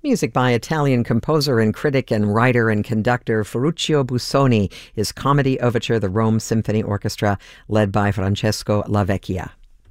Music by Italian composer and critic and writer and conductor Ferruccio Busoni, his comedy overture, the Rome Symphony Orchestra, led by Francesco Lavecchia.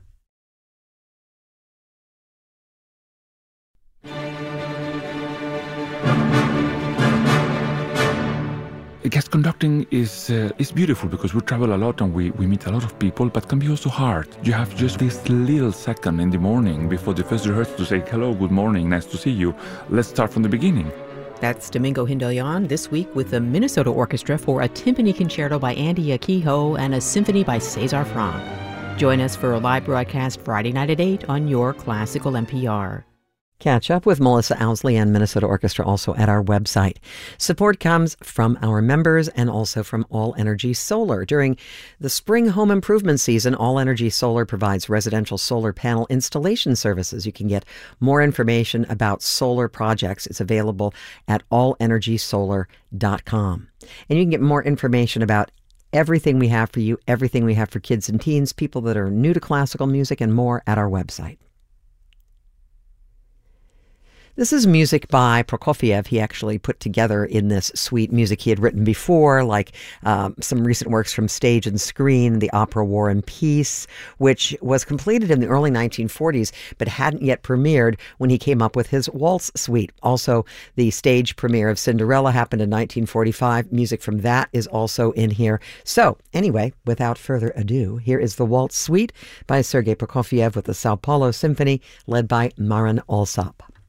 Guest conducting is beautiful because we travel a lot and we meet a lot of people, but can be also hard. You have just this little second in the morning before the first rehearsal to say, hello, good morning, nice to see you. Let's start from the beginning. That's Domingo Hindoyan this week with the Minnesota Orchestra for a timpani concerto by Andy Akiho and a symphony by César Franck. Join us for a live broadcast Friday night at 8 on your classical NPR. Catch up with Melissa Owsley and Minnesota Orchestra also at our website. Support comes from our members and also from All Energy Solar. During the spring home improvement season, All Energy Solar provides residential solar panel installation services. You can get more information about solar projects. It's available at allenergysolar.com. And you can get more information about everything we have for you, everything we have for kids and teens, people that are new to classical music, and more at our website. This is music by Prokofiev. He actually put together in this suite music he had written before, like some recent works from stage and screen, the opera War and Peace, which was completed in the early 1940s, but hadn't yet premiered when he came up with his waltz suite. Also, the stage premiere of Cinderella happened in 1945. Music from that is also in here. So, anyway, without further ado, here is the waltz suite by Sergei Prokofiev with the Sao Paulo Symphony, led by Marin Alsop.